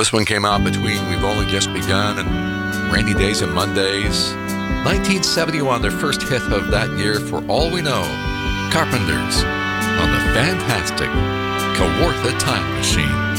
this one came out between We've Only Just Begun and Rainy Days and Mondays. 1971, their first hit of that year, For All We Know. Carpenters on the fantastic Kawartha Time Machine.